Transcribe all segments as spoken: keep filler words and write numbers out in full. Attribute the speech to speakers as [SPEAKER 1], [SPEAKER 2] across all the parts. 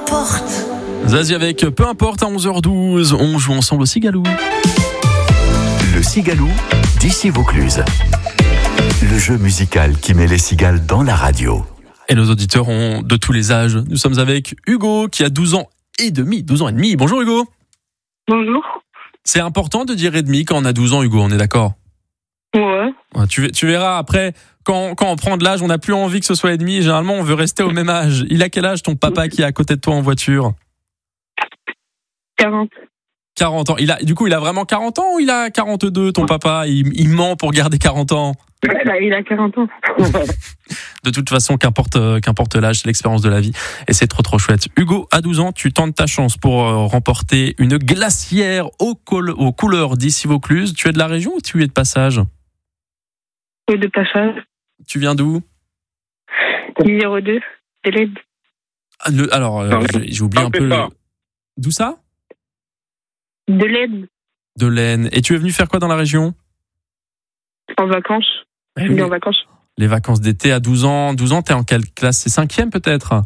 [SPEAKER 1] importe.
[SPEAKER 2] Zazie avec Peu importe à onze heures douze. On joue ensemble au Cigalou.
[SPEAKER 3] Le Cigalou d'ici Vaucluse. Le jeu musical qui met les cigales dans la radio.
[SPEAKER 2] Et nos auditeurs ont de tous les âges. Nous sommes avec Hugo qui a douze ans et demi. douze ans et demi. Bonjour Hugo.
[SPEAKER 4] Bonjour.
[SPEAKER 2] C'est important de dire et demi quand on a douze ans, Hugo, on est d'accord?
[SPEAKER 4] Ouais.
[SPEAKER 2] Ouais, tu, tu verras après, quand, quand on prend de l'âge, on n'a plus envie que ce soit et demi. Généralement, on veut rester au même âge. Il a quel âge ton papa qui est à côté de toi en voiture?
[SPEAKER 4] quarante.
[SPEAKER 2] quarante ans. Il a, du coup, il a vraiment quarante ans ou il a quarante-deux, ton papa? Il, il ment pour garder quarante ans.
[SPEAKER 4] Il a quarante ans.
[SPEAKER 2] De toute façon, qu'importe, euh, qu'importe l'âge, c'est l'expérience de la vie. Et c'est trop, trop chouette. Hugo, à douze ans, tu tentes ta chance pour euh, remporter une glacière aux, col- aux couleurs d'ici Vaucluse. Tu es de la région ou tu es de passage?
[SPEAKER 4] Oui, de passage.
[SPEAKER 2] Tu viens d'où?
[SPEAKER 4] Numéro deux, de l'aide.
[SPEAKER 2] Ah, le- alors, euh, j'ai, j'ai oublié un peu. Le... D'où ça?
[SPEAKER 4] De l'aide.
[SPEAKER 2] De l'Aisne. Et tu es venu faire quoi dans la région?
[SPEAKER 4] En vacances.
[SPEAKER 2] Eh
[SPEAKER 4] Je
[SPEAKER 2] oui.
[SPEAKER 4] suis en vacances.
[SPEAKER 2] Les vacances d'été à douze ans. douze ans, t'es en quelle classe? C'est cinquième peut-être?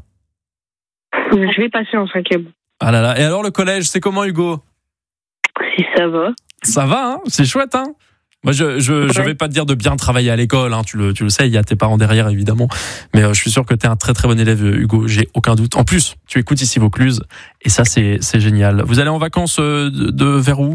[SPEAKER 4] Je vais passer en cinquième.
[SPEAKER 2] Ah là là. Et alors le collège, c'est comment Hugo?
[SPEAKER 4] Si ça va.
[SPEAKER 2] Ça va, hein? C'est chouette, hein? Moi, je je, je
[SPEAKER 4] Ouais.
[SPEAKER 2] vais pas te dire de bien travailler à l'école, hein. Tu le tu le sais, il y a tes parents derrière évidemment. Mais euh, je suis sûr que t'es un très très bon élève, Hugo. J'ai aucun doute. En plus, tu écoutes ici Vaucluse, et ça c'est c'est génial. Vous allez en vacances euh, de, de vers où?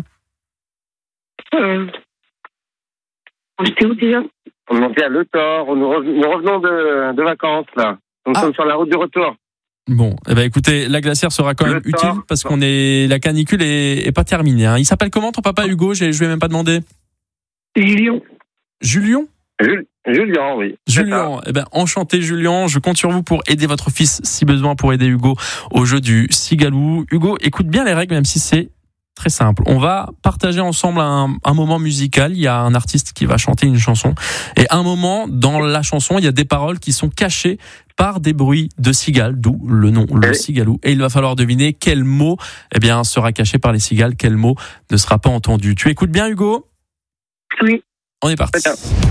[SPEAKER 4] Euh... J'étais où déjà?
[SPEAKER 5] On montait à Le Thor, nous, rev- nous revenons de, de vacances, là. Nous
[SPEAKER 2] Ah.
[SPEAKER 5] sommes sur la route du retour.
[SPEAKER 2] Bon, eh ben écoutez, la glacière sera quand même
[SPEAKER 5] Le temps.
[SPEAKER 2] utile parce qu'on est la canicule est, est pas terminée, hein. Il s'appelle comment ton papa Hugo? J'ai, je lui ai même pas demandé.
[SPEAKER 4] Julien.
[SPEAKER 2] Julien?
[SPEAKER 5] Jul- Julien, oui.
[SPEAKER 2] Julien, eh ben enchanté Julien, je compte sur vous pour aider votre fils si besoin, pour aider Hugo au jeu du Cigalou. Hugo, écoute bien les règles même si c'est très simple. On va partager ensemble un, un moment musical, il y a un artiste qui va chanter une chanson et un moment dans la chanson, il y a des paroles qui sont cachées par des bruits de cigales, d'où le nom, le
[SPEAKER 5] Oui.
[SPEAKER 2] Cigalou. Et il va falloir deviner quel mot eh bien, sera caché par les cigales, quel mot ne sera pas entendu. Tu écoutes bien Hugo?
[SPEAKER 4] Oui.
[SPEAKER 2] On est parti.
[SPEAKER 5] Très bien.